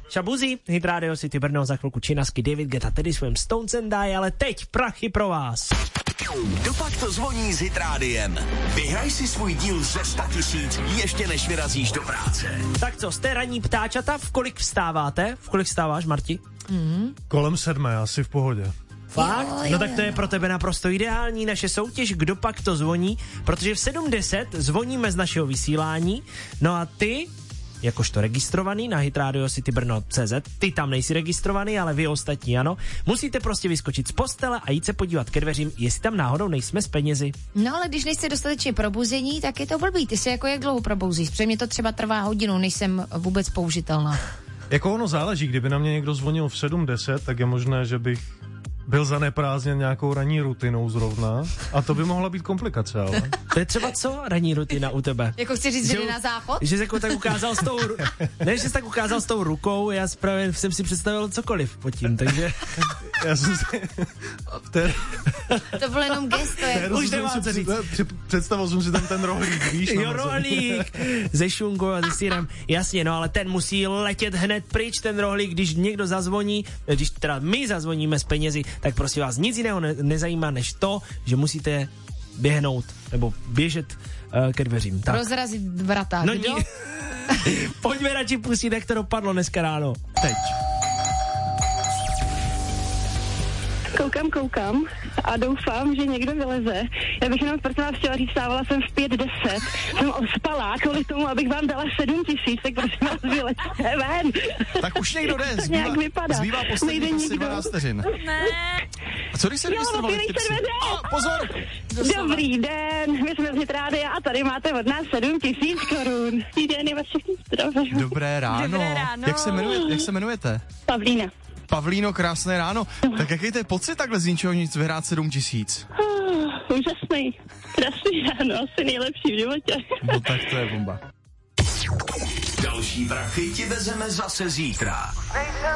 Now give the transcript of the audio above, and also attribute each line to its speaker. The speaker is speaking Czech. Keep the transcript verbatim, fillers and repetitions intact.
Speaker 1: Šabuzí, Hit Radio City Brno, za chvilku Činasky, David Guetta, tedy svým Stones and Die, ale teď prachy pro vás.
Speaker 2: Dopak to zvoní s Hit Rádiem. Vyhraj si svůj díl ze sto tisíc, ještě než vyrazíš do práce.
Speaker 1: Tak co, jste ranní ptáčata, v kolik vstáváte? V kolik vstáváš, Marti?
Speaker 3: Mm. Kolem sedmé, asi v pohodě.
Speaker 1: Fakt? No tak to je pro tebe naprosto ideální naše soutěž, kdo pak to zvoní, protože v sedm deset zvoníme z našeho vysílání, no a ty, jakožto registrovaný na Hit Radio City Brno tečka cé zet, ty tam nejsi registrovaný, ale vy ostatní ano, musíte prostě vyskočit z postele a jít se podívat ke dveřím, jestli tam náhodou nejsme s penězi.
Speaker 4: No ale když nejste dostatečně probuzení, tak je to blbý, ty se jako jak dlouho probouzíš, protože mě to třeba trvá hodinu, než jsem vůbec použitelná.
Speaker 3: Jako ono záleží, kdyby na mě někdo zvonil v sedm deset, tak je možné, že bych byl zaneprázdněn nějakou ranní rutinou zrovna a to by mohla být komplikace, ale.
Speaker 1: To je třeba co ranní rutina u tebe?
Speaker 4: Jako chci říct, že jde na záchod?
Speaker 1: Že jsi jako tak ukázal s tou, ne, že jsi tak ukázal s tou rukou, já právě jsem si představil cokoliv pod tím, takže.
Speaker 3: Já jsem si. Ten...
Speaker 4: To bylo jenom gesto. Jak...
Speaker 1: Už nemá co říct.
Speaker 3: Představil jsem si tam ten rohlík, víš?
Speaker 1: Jo, rohlík, ze šunkou a ze sýrem. Jasně, no, ale ten musí letět hned pryč, ten rohlík, když někdo zazvoní, když teda my zazvoníme s penězi, tak prosím vás, nic jiného ne- nezajímá než to, že musíte běhnout, nebo běžet uh, ke dveřím. Tak.
Speaker 4: Rozrazit vrata.
Speaker 1: No
Speaker 4: Kdo?
Speaker 1: ní... Pojďme radši pustit, jak to dopadlo dneska ráno. Teď.
Speaker 5: Koukám, koukám a doufám, že někdo vyleze. Já bych jenom prosím vás chtěla říct, stávala jsem v pět deset. Jsem ospalá kvůli tomu, abych vám dala sedm tisíc, tak prosím vás vylezte ven.
Speaker 6: Tak už někdo jde,
Speaker 5: to
Speaker 6: zbývá,
Speaker 5: nějak vypadá.
Speaker 6: zbývá poslední asi dvanáct vteřin.
Speaker 4: Ne.
Speaker 6: A co když se registrovali ty psy? A pozor!
Speaker 5: Dobrý den, my jsme z Hit Rádia a tady máte od nás sedm tisíc korun. Dobrý den, je vás všichni zdraví.
Speaker 6: Dobré ráno.
Speaker 4: Dobré ráno.
Speaker 6: Jak se jmenujete? Jak se jmenujete?
Speaker 5: Pavlína.
Speaker 6: Pavlíno, krásné ráno. Tak jaký to je pocit takhle z ničeho nic vyhrát sedm tisíc?
Speaker 5: Oh, úžasný. Krásný ráno, asi nejlepší v životě.
Speaker 6: No tak to je bomba.
Speaker 2: Další prachy ti vezeme zase zítra.